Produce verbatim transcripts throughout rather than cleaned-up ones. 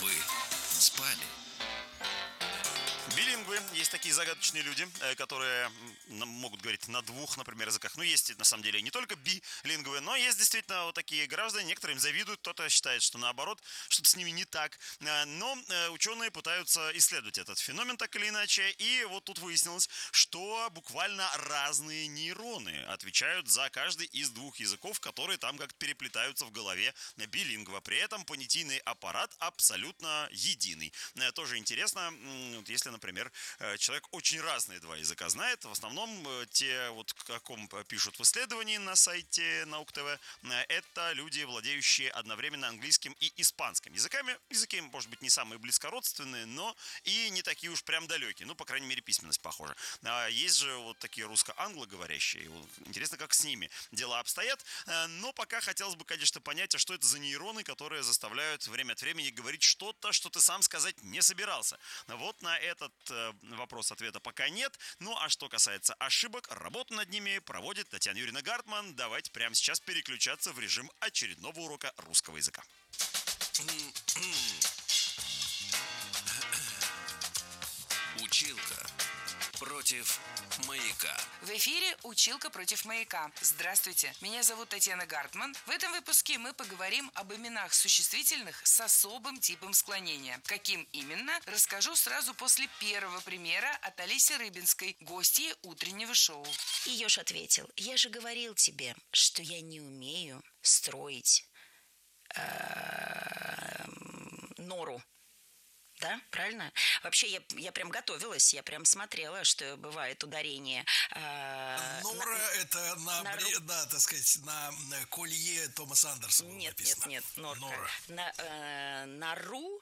вы спали? Билингвы. Есть такие загадочные люди, э, которые м, могут говорить на двух, например, языках. Ну, есть, на самом деле, не только билингвы, но есть действительно вот такие граждане. Некоторые им завидуют, кто-то считает, что наоборот, что-то с ними не так. Э, Но э, ученые пытаются исследовать этот феномен так или иначе. И вот тут выяснилось, что буквально разные нейроны отвечают за каждый из двух языков, которые там как-то переплетаются в голове билингва. При этом понятийный аппарат абсолютно единый. Э, Тоже интересно, м, вот если, например, э, человек очень разные два языка знает. В основном э, те, вот о каком пишут в исследовании на сайте Наук ТВ, э, это люди, владеющие одновременно английским и испанским языками. Языки, может быть, не самые близкородственные, но и не такие уж прям далекие. Ну, по крайней мере, письменность похожа. А есть же вот такие русско-англоговорящие. Вот интересно, как с ними дела обстоят. Э, Но пока хотелось бы, конечно, понять, а что это за нейроны, которые заставляют время от времени говорить что-то, что ты сам сказать не собирался. Вот на этот э, вопрос ответа пока нет. Ну, а что касается ошибок, работу над ними проводит Татьяна Юрьевна Гартман. Давайте прямо сейчас переключаться в режим очередного урока русского языка. Училка против маяка. В эфире «Училка против маяка». Здравствуйте, меня зовут Татьяна Гартман. В этом выпуске мы поговорим об именах существительных с особым типом склонения. Каким именно, расскажу сразу после первого примера от Олеси Рыбинской, гостьи утреннего шоу. Еж ответил: я же говорил тебе, что я не умею строить нору. Да, правильно? Вообще, я, я прям готовилась, я прям смотрела, что бывает ударение. Э, Нора на, это на, на бре, ру... да, так сказать, на колье Томаса Андерсона Нет, написано. нет, нет, норка. Нора. На, э, на ру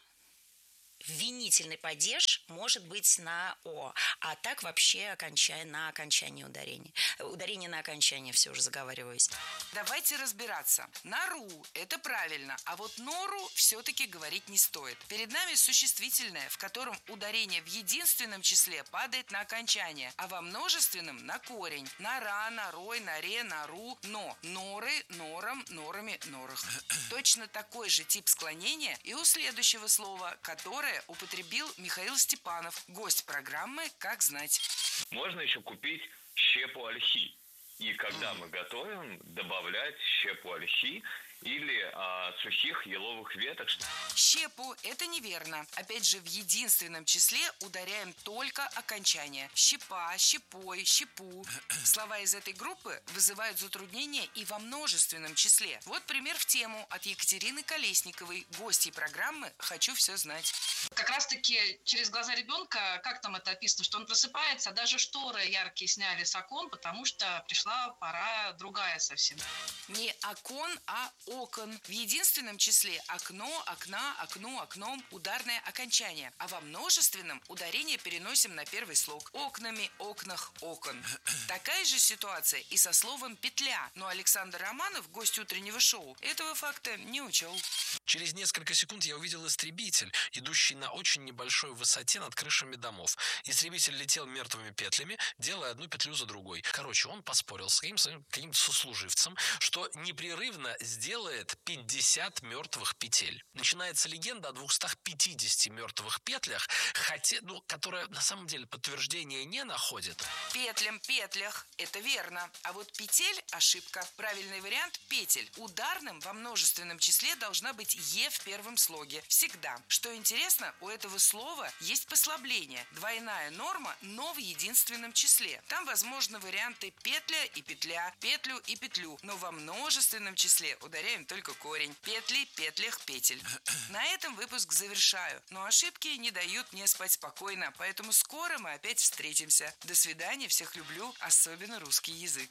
винительный падеж может быть на «о», а так вообще окончание, на окончании ударения. Ударение на окончание, все уже заговариваюсь. Давайте разбираться. Нару – это правильно, а вот нору все-таки говорить не стоит. Перед нами существительное, в котором ударение в единственном числе падает на окончание, а во множественном – на корень. Нора, нарой, наре, нару, но. Норы, норам, норами, норах. Точно такой же тип склонения и у следующего слова, которое употребил Михаил Степанов, гость программы «Как знать». Можно еще купить щепу ольхи. И когда мы готовим, добавлять щепу ольхи или а, сухих еловых веток. Щепу – это неверно. Опять же, в единственном числе ударяем только окончание. Щепа, щепой, щепу. Слова из этой группы вызывают затруднения и во множественном числе. Вот пример в тему от Екатерины Колесниковой, гостьей программы «Хочу все знать». Как раз-таки через глаза ребенка, как там это описано, что он просыпается, а даже шторы яркие сняли с окон, потому что пришла пора другая совсем. Не окон, а окон. В единственном числе окно, окна, окно, окном – ударное окончание. А во множественном ударение переносим на первый слог. Окнами, окнах, окон. Такая же ситуация и со словом «петля». Но Александр Романов, гость утреннего шоу, этого факта не учел. Через несколько секунд я увидел истребитель, идущий на очень небольшой высоте над крышами домов. Истребитель летел мертвыми петлями, делая одну петлю за другой. Короче, он поспорил с каким- своим каким-то сослуживцем, что непрерывно сделает пятьдесят мертвых петель. Начинается легенда о двухстах пятидесяти мертвых петлях, хотя, ну, которая на самом деле подтверждения не находит. Петлям, петлях – это верно. А вот петель – ошибка. Правильный вариант – петель. Ударным во множественном числе должна быть «е» в первом слоге. Всегда. Что интересно, у этого слова есть послабление. Двойная норма, но в единственном числе. Там возможны варианты петля и петля, петлю и петлю. Но во множественном числе ударяем только корень. Петли, петлях, петель. На этом выпуск завершаю. Но ошибки не дают мне спать спокойно. Поэтому скоро мы опять встретимся. До свидания. Всех люблю. Особенно русский язык.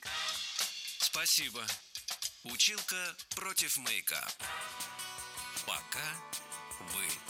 Спасибо. Училка против маяка. Пока вы